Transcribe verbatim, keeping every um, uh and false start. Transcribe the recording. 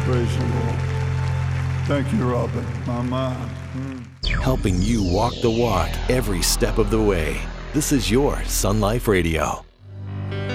Praise the Lord. Thank you, Robert, my man. Mm. Helping you walk the walk every step of the way. This is your Sun Life Radio.